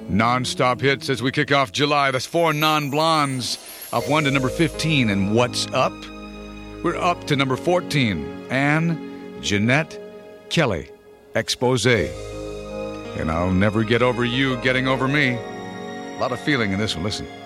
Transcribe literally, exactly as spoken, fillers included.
Non-stop hits as we kick off July. That's four non-blondes. Up one to number fifteen. And what's up? We're up to number fourteen. Anne Jeanette Kelly, Expose. And I'll never get over you getting over me. A lot of feeling in this one. Listen.